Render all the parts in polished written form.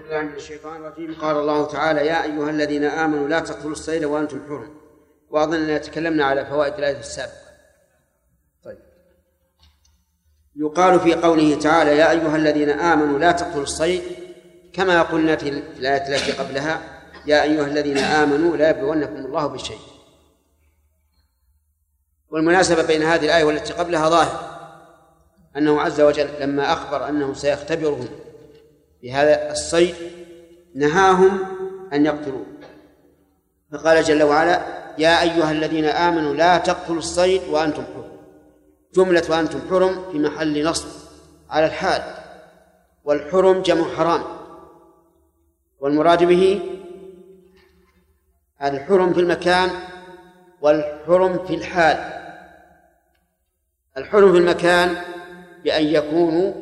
بالله من الشيطان الرجيم. قال الله تعالى: يا أيها الذين آمنوا لا تقتلوا الصيد وأنتم حرم. وأظننا تكلمنا على فوائد الآية السابقة. طيب، يقال في قوله تعالى: يا أيها الذين آمنوا لا تقتلوا الصيد، كما قلنا في الآية التي قبلها: يا أيها الذين آمنوا لا يبلونكم الله بالشيء. والمناسبة بين هذه الآية والتي قبلها ظاهر، أنه عز وجل لما أخبر أنه سيختبرهم بهذا الصيد نهاهم أن يقتلوه، فقال جل وعلا: يا أيها الذين آمنوا لا تقتلوا الصيد وأنتم حرم. جملة وأنتم حرم في محل نصب على الحال، والحرم جمع حرام، والمراد به الحرم في المكان والحرم في الحال. الحرم في المكان بأن يكونوا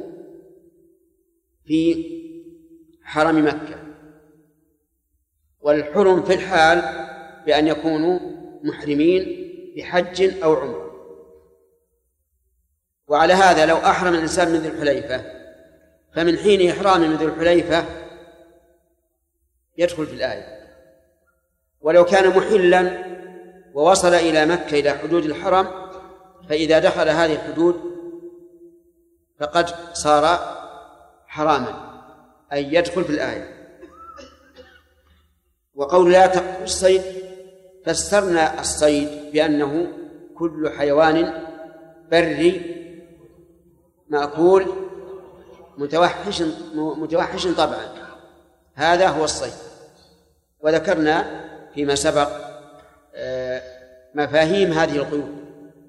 في حرم مكة، والحرم في الحال بأن يكونوا محرمين بحج أو عمرة. وعلى هذا لو أحرم الإنسان من ذي الحليفة، فمن حين إحرامه من ذي الحليفة يدخل في الآية. ولو كان محلا ووصل إلى مكة إلى حدود الحرم، فإذا دخل هذه الحدود فقد صار حراما، أي يدخل في الآية. وقول لا تقتلوا الصيد، فسرنا الصيد بأنه كل حيوان بري مأكول متوحش طبعا، هذا هو الصيد. وذكرنا فيما سبق مفاهيم هذه القيود.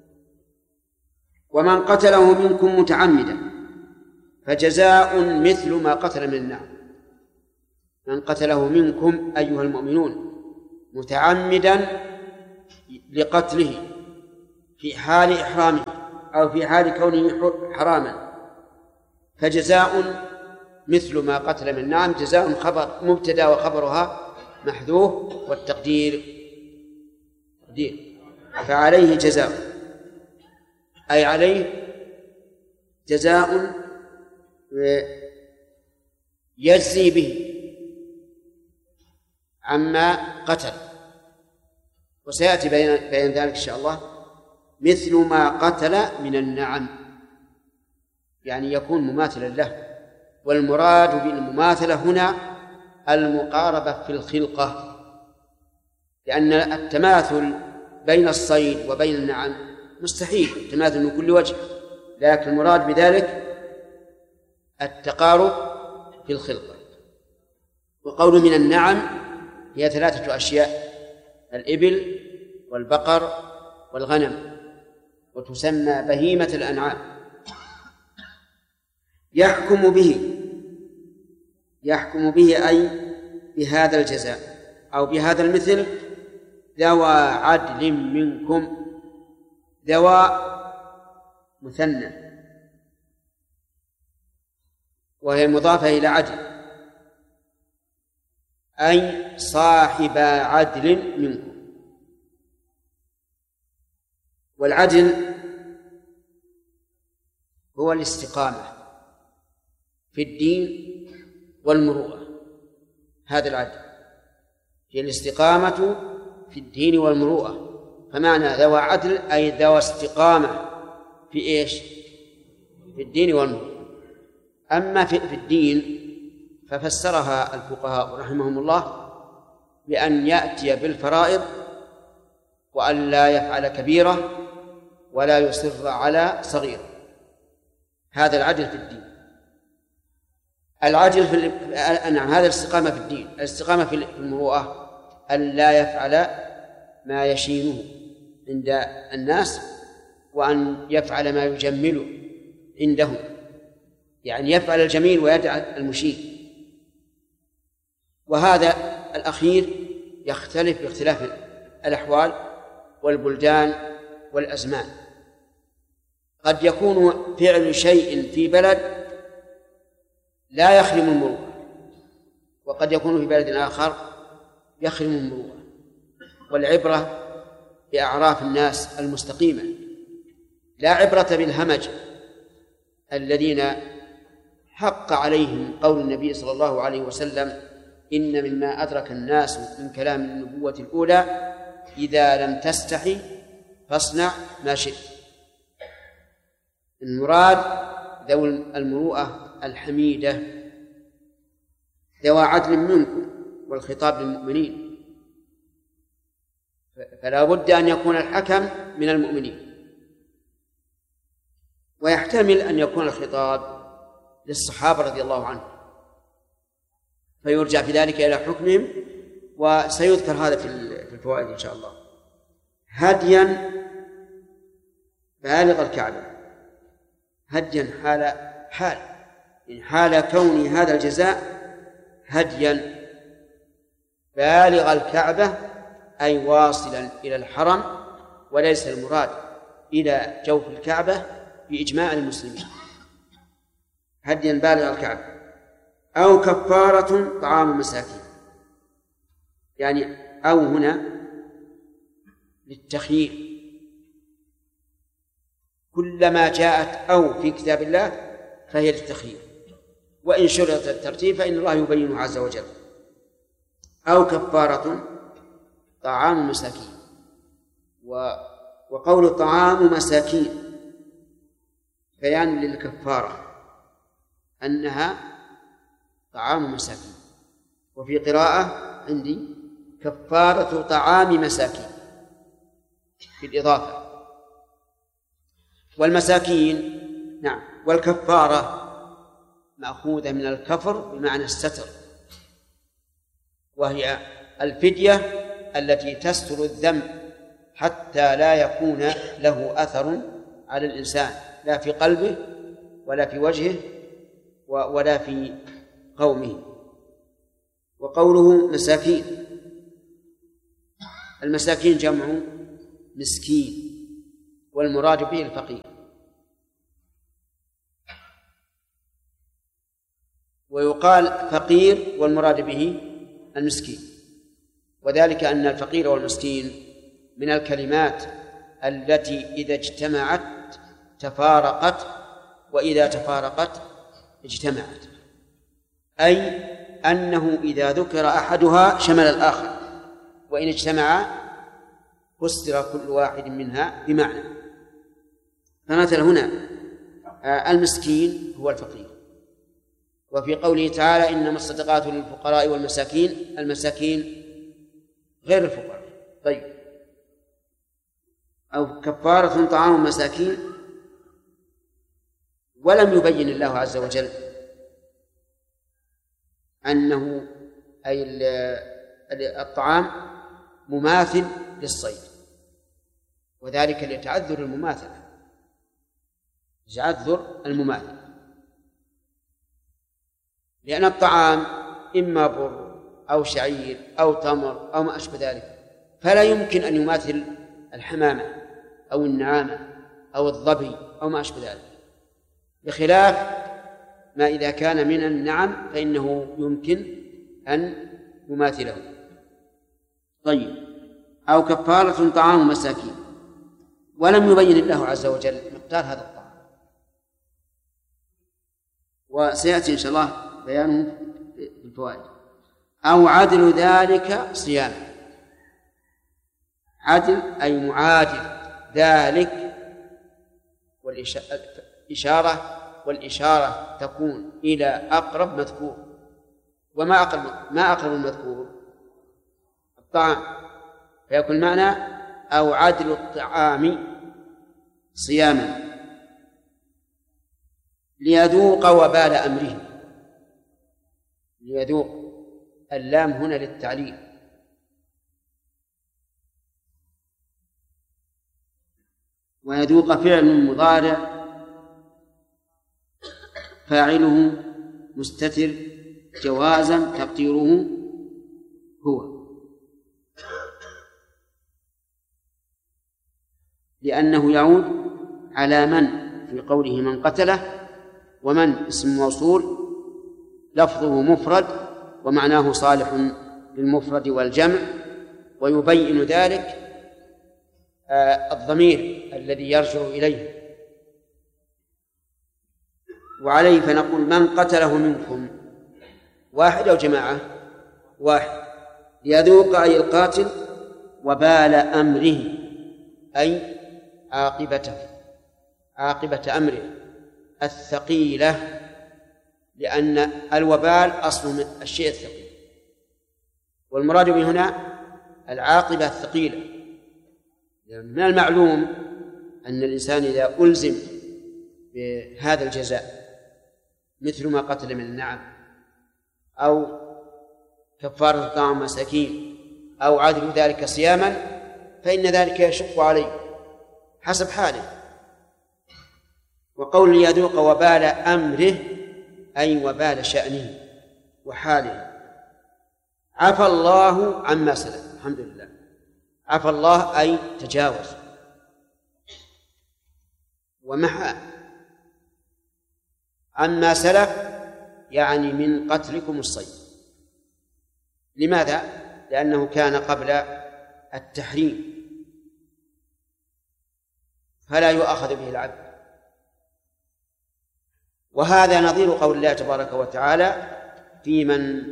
ومن قتله منكم متعمدا فجزاء مثل ما قتل من النعم. من قتله منكم أيها المؤمنون متعمدا لقتله في حال إحرامه أو في حال كونه حراما، فجزاء مثل ما قتل من النعم. جزاء خبر مبتدأ وخبرها محذوف، والتقدير فعليه جزاء، أي عليه جزاء يجزي به عما قتل. وسيأتي بيان ذلك إن شاء الله. مثل ما قتل من النعم، يعني يكون مماثلا له. والمراد بالمماثلة هنا المقاربة في الخلقة، لأن التماثل بين الصيد وبين النعم مستحيل التماثل من كل وجه، لكن المراد بذلك التقارب في الخلقة. وقول من النعم هي 3 أشياء: الإبل والبقر والغنم، وتسمى بهيمة الأنعام. يحكم به أي بهذا الجزاء أو بهذا المثل ذوى عدل منكم. ذوى مثنى وهي مضافة إلى عدل، أي صاحب عدل منكم. والعدل هو الاستقامة في الدين والمروءة. هذا العدل هي الاستقامة في الدين والمروءة. فمعنى ذوى عدل أي ذوى استقامة في إيش؟ في الدين والمروءة. أما في الدين ففسرها الفقهاء رحمهم الله بأن يأتي بالفرائض وأن لا يفعل كبيرة ولا يصر على صغيرة. هذا العدل في الدين. العدل نعم، هذا الاستقامة في الدين. الاستقامة في المروءة أن لا يفعل ما يشينه عند الناس، وأن يفعل ما يجمله عندهم، يعني يفعل الجميل ويدع المشين. وهذا الأخير يختلف باختلاف الأحوال والبلدان والأزمان. قد يكون فعل شيء في بلد لا يخرم المروءة، وقد يكون في بلد آخر يخرم المروءة. والعبرة بأعراف الناس المستقيمة، لا عبرة بالهمج الذين حق عليهم قول النبي صلى الله عليه وسلم: إن مما أدرك الناس من كلام النبوة الأولى: إذا لم تستحي فاصنع ما شئت. المراد ذوي المروءة الحميدة ذوى عدل منكم، والخطاب للمؤمنين، فلا بد أن يكون الحكم من المؤمنين، ويحتمل أن يكون الخطاب للصحابة رضي الله عنهم، فيرجع في ذلك إلى حكمهم، وسيذكر هذا في الفوائد إن شاء الله. هديا بالغ الكعبة، هديا حال كون هذا الجزاء هديا بالغ الكعبة، أي واصلا إلى الحرم، وليس المراد إلى جوف الكعبة بإجماع المسلمين. هديا بالغ الكعبة. أو كفارة طعام مساكين، يعني أو هنا للتخيير، كلما جاءت أو في كتاب الله فهي للتخيير، وإن شرط الترتيب فإن الله يبينه عز وجل. أو كفارة طعام مساكين، وقول طعام مساكين بيان للكفارة أنها طعام مساكين، وفي قراءة عندي كفارة طعام مساكين في الإضافة. والمساكين نعم، والكفارة مأخوذة من الكفر بمعنى الستر، وهي الفدية التي تستر الذنب حتى لا يكون له أثر على الإنسان، لا في قلبه ولا في وجهه ولا في قومه. وقوله مساكين، المساكين جمع مسكين، والمراد به الفقير. ويقال فقير والمراد به المسكين، وذلك أن الفقير والمسكين من الكلمات التي إذا اجتمعت تفارقت، وإذا تفارقت اجتمعت، أي أنه إذا ذكر أحدها شمل الآخر، وإن اجتمعا فسر كل واحد منها بمعنى. فمثل هنا المسكين هو الفقير، وفي قوله تعالى: إنما الصدقات للفقراء والمساكين، المساكين غير الفقراء. طيب، أو كفارة طعام مساكين، ولم يبين الله عز وجل أنه أي الطعام مماثل للصيد، وذلك لتعذر المماثلة، تعذر المماثلة، لأن الطعام إما بر أو شعير أو تمر أو ما أشبه ذلك، فلا يمكن أن يماثل الحمامة أو النعامة أو الظبي أو ما أشبه ذلك، بخلاف ما إذا كان من النعم فإنه يمكن أن يماثله. طيب، أو كفارة طعام مساكين، ولم يبين الله عز وجل مقدار هذا الطعام، وسيأتي إن شاء الله بيانه في الفوائد. أو عدل ذلك صياما، عدل أي معادل ذلك، والإشارة تكون إلى أقرب مذكور. وما أقرب المذكور؟ الطعام، فيكون معنى أو عدل الطعام صياما ليذوق وبال أمره. ليذوق، اللام هنا للتعليل، ويذوق فعل مضارع فاعله مستتر جوازا تقديره هو، لأنه يعود على من في قوله من قتله، ومن اسم موصول لفظه مفرد ومعناه صالح للمفرد والجمع، ويبين ذلك الضمير الذي يرجع إليه. وعليه فنقول من قتله منكم، واحد أو جماعة؟ واحد، ليذوق أي القاتل وبال أمره، أي عاقبته، عاقبة أمره الثقيلة، لأن الوبال أصل من الشيء الثقيل، والمراد به هنا العاقبة الثقيلة. من المعلوم أن الإنسان إذا ألزم بهذا الجزاء مثل ما قتل من النعم أو كفارة طعام مساكين أو عدل ذلك صياما، فإن ذلك يشق عليه حسب حاله. وقول ليذوق وبال أمره أي وبال شأنه وحاله. عفى الله عما سلف، الحمد لله. عفى الله أي تجاوز ومحى عما سلف، يعني من قتلكم الصيد. لماذا؟ لأنه كان قبل التحريم فلا يؤاخذ به العبد. وهذا نظير قول الله تبارك وتعالى في من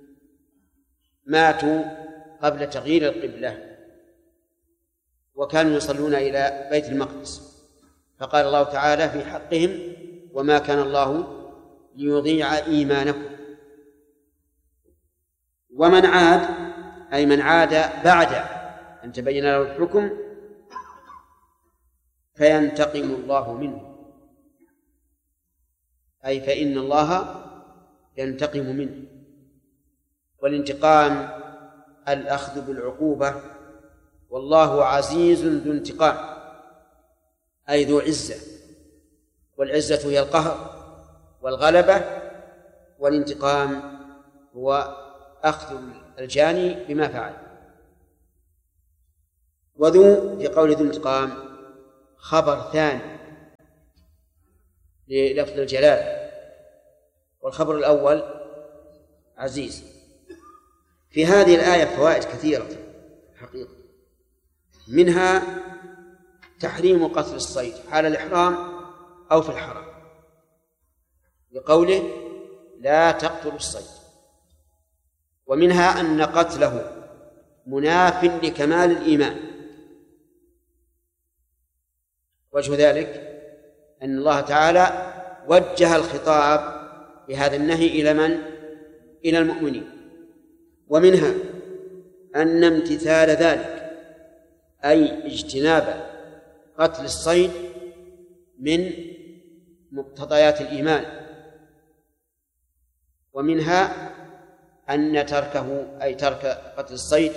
ماتوا قبل تغيير القبلة وكانوا يصلون إلى بيت المقدس، فقال الله تعالى في حقهم وما كان الله ليضيع إيمانكم. ومن عاد أي من عاد بعد أن تبين له الحكم فينتقم الله منه، أي فإن الله ينتقم منه. والانتقام الأخذ بالعقوبة، والله عزيز ذو انتقام أي ذو عزة، والعزة هي القهر والغلبة، والانتقام هو أخذ الجاني بما فعل. وذو في قول ذو انتقام خبر ثاني للفظ الجلال، والخبر الأول عزيز. في هذه الآية فوائد كثيرة حقيقة، منها تحريم قتل الصيد حال الإحرام أو في الحرم بقوله لا تقتلوا الصيد، ومنها أن قتله مناف لكمال الإيمان. وجه ذلك أن الله تعالى وجه الخطاب بهذا النهي إلى من؟ إلى المؤمنين. ومنها أن امتثال ذلك أي اجتناب قتل الصيد من مقتضيات الإيمان. ومنها أن تركه أي ترك قتل الصيد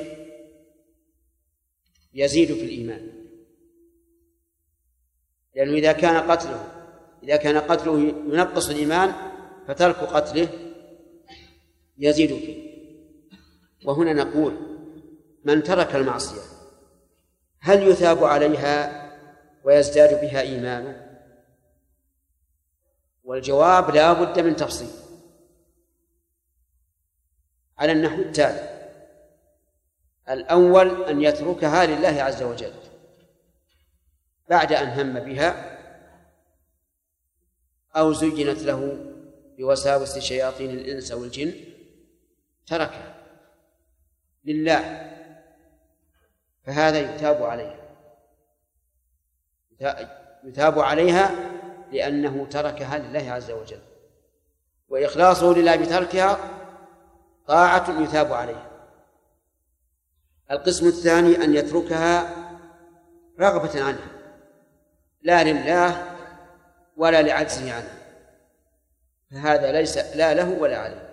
يزيد في الإيمان، لأنه إذا كان قتله ينقص الإيمان فترك قتله يزيد فيه. وهنا نقول من ترك المعصية هل يثاب عليها ويزداد بها إيمانه؟ والجواب لا بد من تفصيل على النحو التالي: الأول أن يتركها لله عز وجل بعد أن هم بها أو زينت له بوساوس شياطين الإنس والجن، تركها لله، فهذا يثاب عليها لأنه تركها لله عز وجل، وإخلاصه لله بتركها طاعة يثاب عليها. القسم الثاني أن يتركها رغبة عنها لا لله ولا لعجزه عنها، فهذا ليس لا له ولا عليه.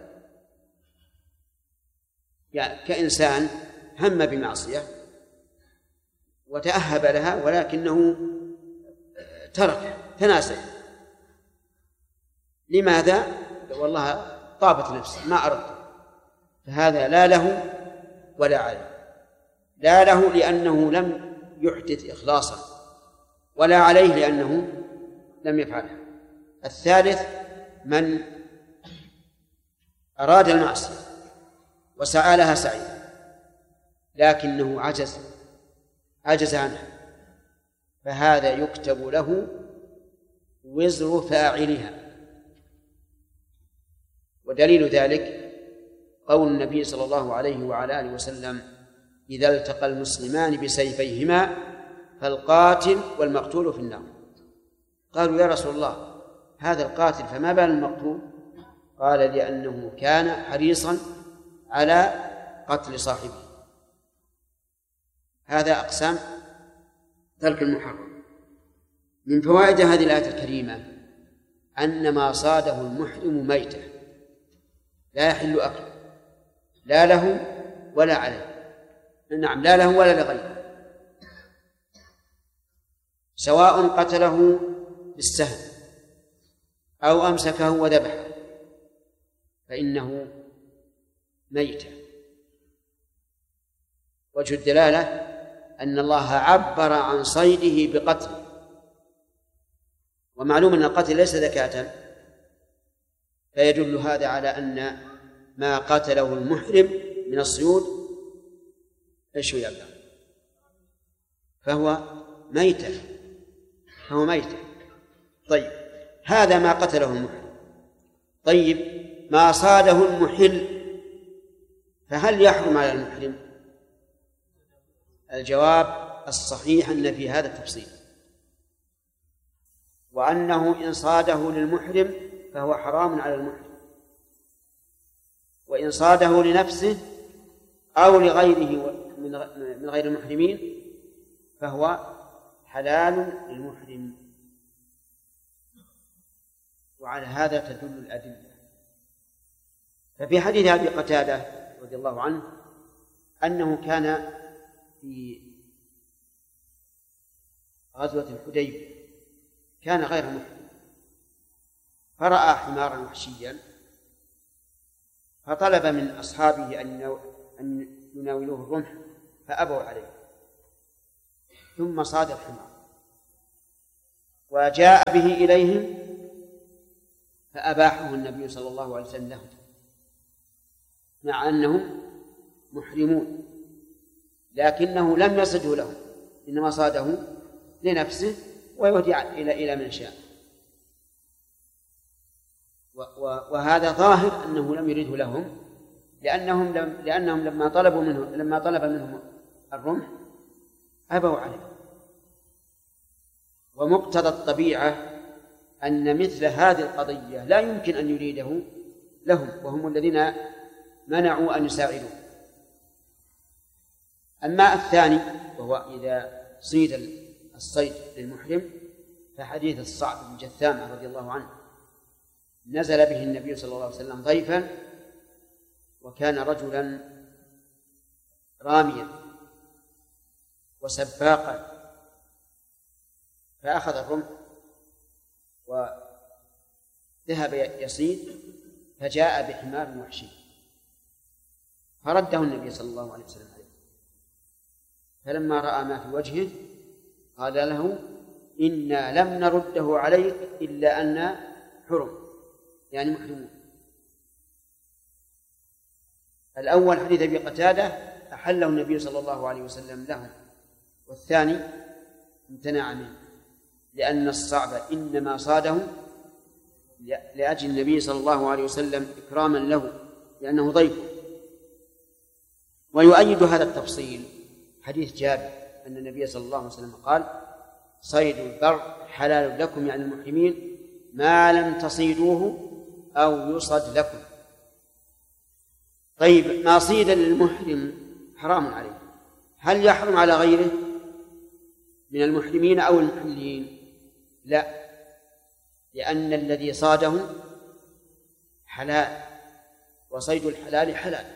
يعني كإنسان هم بمعصية وتأهب لها ولكنه ترك تناسل، لماذا؟ والله طابت نفسي ما أردت، فهذا لا له ولا عليه. لا له لأنه لم يحدث إخلاصا، ولا عليه لأنه لم يفعلها. الثالث من أراد المعصية وسعى لها سعيا لكنه عجز عنها، فهذا يكتب له وزر فاعلها ودليل ذلك قول النبي صلى الله عليه وعلى آله وسلم: إذا التقى المسلمان بسيفيهما فالقاتل والمقتول في النار. قالوا: يا رسول الله، هذا القاتل فما بال المقتول؟ قال: لأنه كان حريصا على قتل صاحبه. هذا أقسام ترك المحرم. من فوائد هذه الآية الكريمة أن ما صاده المحرم ميتة لا يحل أكله، لا له ولا عليه. نعم، لا له ولا لغيره، سواء قتله بالسهم أو أمسكه وذبحه فإنه ميتة. وجه الدلالة أن الله عبر عن صيده بقتل، ومعلوم أن القتل ليس زكاة، فيدل هذا على أن ما قتله المحرم من الصيود ايش يبقى؟ فهو ميتة. طيب، هذا ما قتله المحرم. طيب، ما صاده المحل فهل يحرم على المحرم؟ الجواب الصحيح أن في هذا التفصيل، وأنه إن صاده للمحرم فهو حرام على المحرم، وإن صاده لنفسه أو لغيره من غير المحرمين فهو حلال للمحرم. وعلى هذا تدل الأدلة. ففي حديث أبي قتادة رضي الله عنه أنه كان في غزوة الحديبية، كان غير محرم، فرأى حمارا وحشيا فطلب من أصحابه أن يناولوه الرمح فأبوا عليه، ثم صاد الحمار وجاء به إليهم فأباحه النبي صلى الله عليه وسلم له، مع أنهم محرمون، لكنه لم يصده لهم، إنما صاده لنفسه ويهدي إلى من شاء. وهذا ظاهر أنه لم يرده لهم، لأنهم لما طلب منهم الرمح أبوا عليه. ومقتضى الطبيعة أن مثل هذه القضية لا يمكن أن يريده لهم، وهم الذين منعوا أن يساعدوه. أما الثاني وهو إذا صيد الصيد للمحرم فحديث الصعب بن جثامة رضي الله عنه، نزل به النبي صلى الله عليه وسلم ضيفا، وكان رجلا راميا وسباقا، فأخذ الرمح وذهب يصيد فجاء بحمار وحشي فرده النبي صلى الله عليه وسلم عليه. فلما رأى ما في وجهه قال له: إنا لم نرده عليك إلا أن حرم، يعني محرمون. الأول حديث أبي قتادة أحله النبي صلى الله عليه وسلم لهم، والثاني امتنع منه، لأن الصعب إنما صاده لأجل النبي صلى الله عليه وسلم إكراما له لأنه ضيفه. ويؤيد هذا التفصيل حديث جابر أن النبي صلى الله عليه وسلم قال: صيد البر حلال لكم، يعني المحرمين، ما لم تصيدوه أو يصد لكم. طيب، ما صيد للمحرم حرام عليه، هل يحرم على غيره من المحرمين أو المحلين؟ لا، لأن الذي صاده حلال، وصيد الحلال حلال.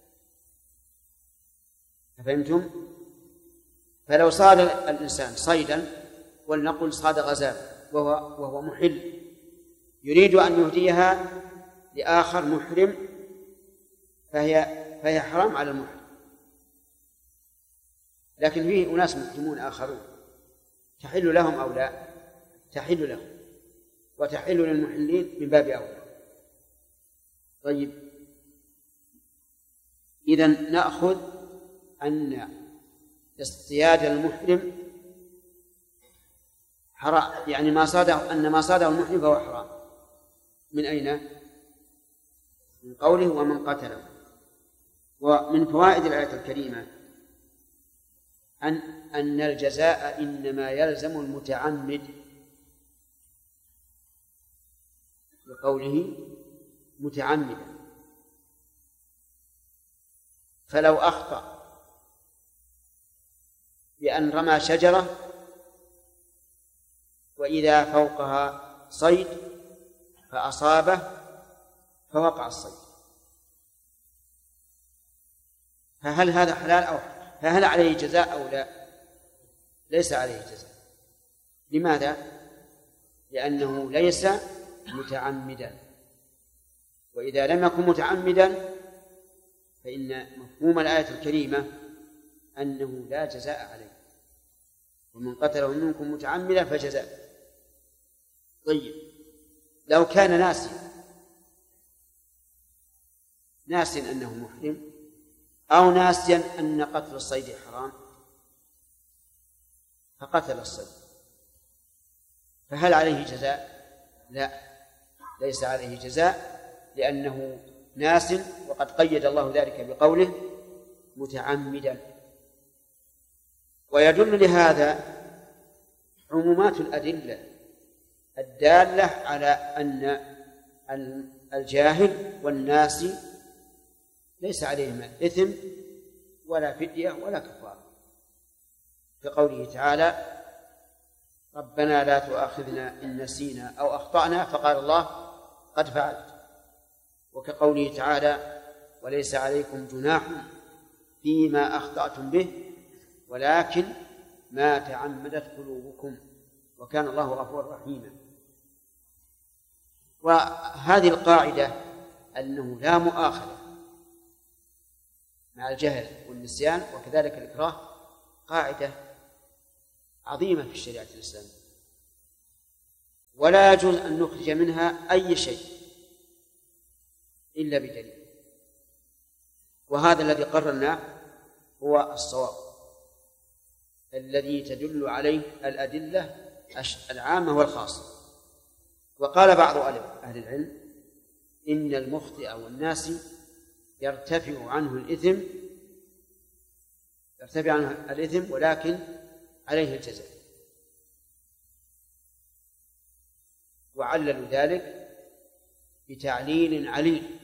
فهمتم؟ فلو صاد الإنسان صيدا، ولنقل صاد غزال وهو محل، يريد أن يهديها لآخر محرم، فهي حرام على المحرم. لكن فيه أناس محرمون آخرون تحل لهم أو لا؟ تحل لهم، وتحل للمحلين من باب أولى. طيب، إذن نأخذ أن اصطياد المحرم حرام، يعني ما صاده المحرم فهو حرام. من أين؟ من قوله ومن قتله. ومن فوائد الآية الكريمة أن الجزاء إنما يلزم المتعمد، بقوله متعمدا، فلو أخطأ بأن رمى شجرة وإذا فوقها صيد فأصابه فوقع الصيد، فهل هذا حلال أو فهل عليه جزاء أو لا؟ ليس عليه جزاء. لماذا؟ لأنه ليس متعمدا، وإذا لم يكن متعمدا فإن مفهوم الآية الكريمة أنه لا جزاء عليه، ومن قتله منكم متعمدا فجزاء. طيب، لو كان ناسيا أنه محرم، أو ناسيا أن قتل الصيد حرام فقتل الصيد، فهل عليه جزاء؟ لا، ليس عليه جزاء، لأنه ناس، وقد قيد الله ذلك بقوله متعمدا. ويدل لهذا عمومات الأدلة الدالة على أن الجاهل والناسي ليس عليهما إثم ولا فدية ولا كفارة، كقوله تعالى ربنا لا تؤاخذنا إن نسينا أو أخطأنا، فقال الله قد فعلت. وكقوله تعالى وليس عليكم جناح فيما أخطأتم به ولكن ما تعمدت قلوبكم وكان الله غفورا رحيما. وهذه القاعدة أنه لا مؤاخذة مع الجهل والنسيان وكذلك الإكراه قاعدة عظيمة في الشريعة الإسلامية، ولا يجوز أن نخرج منها أي شيء إلا بدليل، وهذا الذي قررناه هو الصواب الذي تدل عليه الأدلة العامة والخاصة. وقال بعض أهل العلم إن المخطئ والناسي يرتفع عنه الإثم ولكن عليه الجزاء، وعللوا ذلك بتعليل عليل.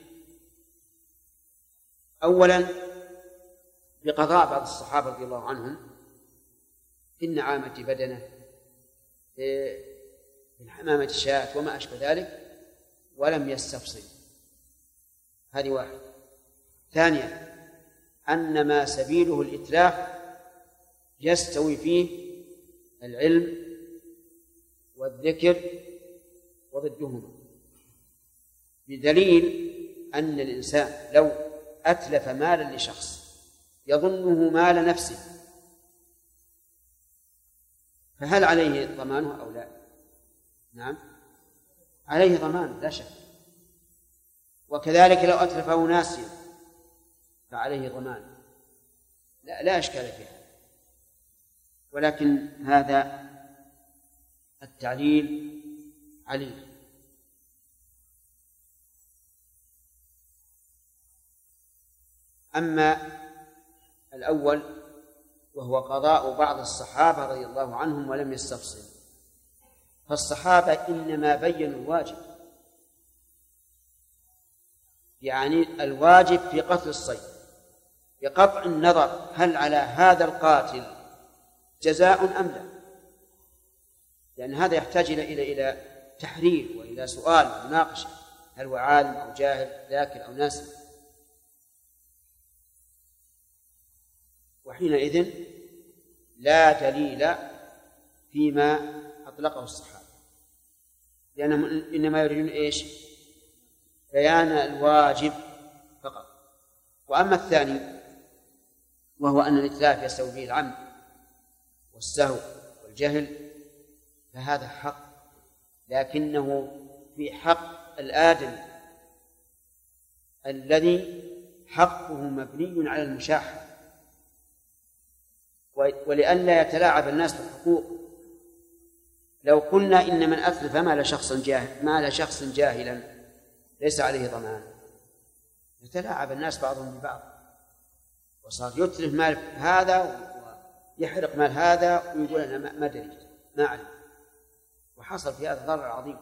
أولا بقضاء بعض الصحابة رضي الله عنهم في النعامة بدنه، في الحمامة الشاة وما أشبه ذلك، ولم يستفصل. هذه واحد. ثانيا أن ما سبيله الإتلاف يستوي فيه العلم والذكر وضدهما، بدليل أن الإنسان لو أتلف مالا لشخص يظنه مال نفسه فهل عليه ضمانه أو لا؟ نعم، عليه ضمان لا شك. وكذلك لو أتلفه ناسيا فعليه ضمان، لا إشكال فيها. ولكن هذا التعليل عليل. أما الأول وهو قضاء بعض الصحابة رضي الله عنهم ولم يستفصل، فالصحابة إنما بينوا الواجب، يعني الواجب في قتل الصيد، بقطع النظر هل على هذا القاتل جزاء أم لا، لأن هذا يحتاج إلى تحرير وإلى سؤال ومناقشة، هل هو عالم أو جاهل ذاكر أو ناسي. وحينئذ لا دليل فيما أطلقه الصحابة، لأنهم إنما يريدون إيش؟ بيان الواجب فقط. وأما الثاني وهو أن الإتلاف يستوي به العمد والسهو والجهل فهذا حق، لكنه في حق الآدم الذي حقه مبني على المشاحة، ولئلا يتلاعب الناس بالحقوق. لو قلنا إن من أتلف مال شخص جاهلا ليس عليه ضمان، وتلاعب الناس بعضهم ببعض، وصار يتلف مال هذا ويحرق مال هذا ويقول أنا ما أدري ما أعلم، وحصل في هذا ضرر عظيم.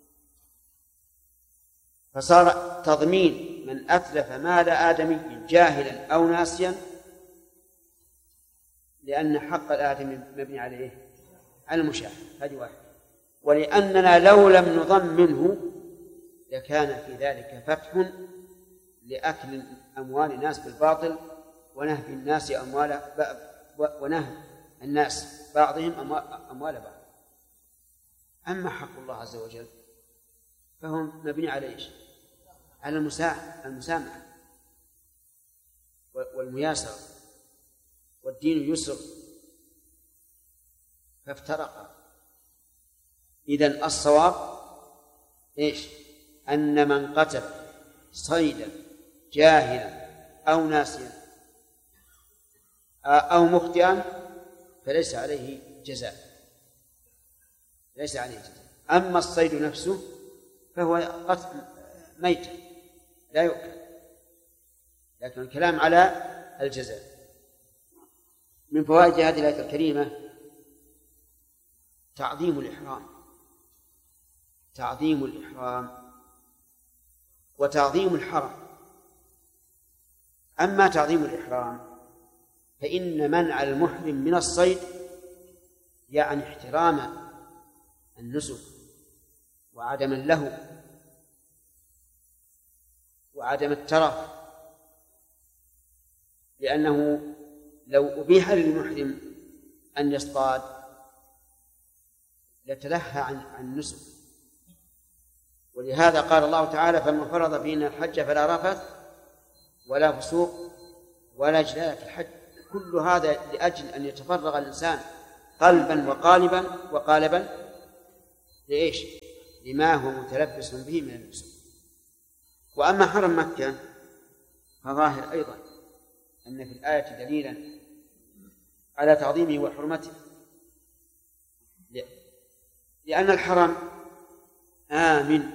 فصار تضمين من أتلف مال آدمي جاهلا أو ناسيا، لأن حق الآدمي مبني عليه على المشاهدة، هذه واحدة، ولأننا لو لم نضمنه لكان في ذلك فتح لأكل أموال الناس بالباطل ونهب الناس ونهب الناس بعضهم أموال بعض. أما حق الله عز وجل فهو مبني على إيش؟ على المسامحة والمياسرة، والدين يسر، فافترقا. إذن الصواب إيش؟ أن من قتل صيدا جاهلا أو ناسيا أو مخطئا فليس عليه جزاء، ليس عليه جزاء. أما الصيد نفسه فهو قتل ميت لا يؤكل، لكن الكلام على الجزاء. من فوائد هذه الآية الكريمة تعظيم الإحرام، تعظيم الإحرام وتعظيم الحرم. أما تعظيم الإحرام فإن منع المحرم من الصيد يعني احترام النسك وعدم اللهو وعدم الترف، لأنه لو أبيح للمحرم أن يصطاد لتلهى عن النسك. ولهذا قال الله تعالى: فمن فرض فينا الحج فلا رفث ولا فسوق ولا جدال في الحج. كل هذا لأجل أن يتفرغ الإنسان قلبا وقالبا لإيش؟ لما هو متلبس به من الفسوق. وأما حرم مكة فظاهر أيضا أن في الآية دليلا على تعظيمه وحرمته، لأن الحرم آمن